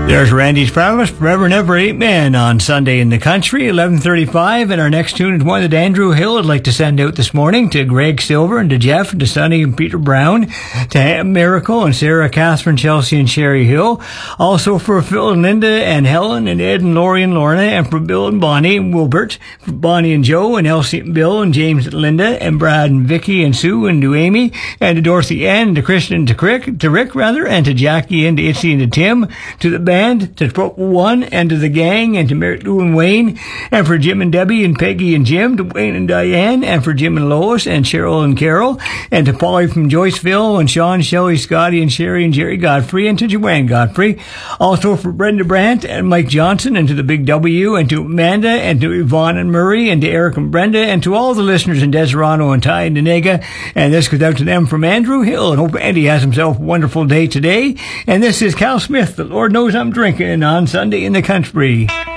There's Randy's Promise, Forever Never Eight Men on Sunday in the Country, 11:35, and our next tune is one that Andrew Hill would like to send out this morning to Greg Silver and to Jeff and to Sonny and Peter Brown, to Miracle and Sarah, Catherine, Chelsea and Sherry Hill, also for Phil and Linda and Helen and Ed and Lori and Lorna, and for Bill and Bonnie and Wilbert, for Bonnie and Joe and Elsie and Bill and James and Linda and Brad and Vicky and Sue and to Amy and to Dorothy Ann and to Christian and to Rick, and to Jackie and to Itzy and to Tim, to the band, to Tropical One, and to the gang, and to Mary Lou and Wayne, and for Jim and Debbie and Peggy and Jim, to Wayne and Diane, and for Jim and Lois, and Cheryl and Carol, and to Polly from Joyceville, and Sean, Shelley, Scotty, and Sherry, and Jerry Godfrey, and to Joanne Godfrey. Also for Brenda Brandt, and Mike Johnson, and to the Big W, and to Amanda, and to Yvonne and Murray, and to Eric and Brenda, and to all the listeners in Deserano and Ty and Denega. And this goes out to them from Andrew Hill, and hope Andy has himself a wonderful day today. And this is Cal Smith, The Lord Knows I'm Drinking, on Sunday in the Country.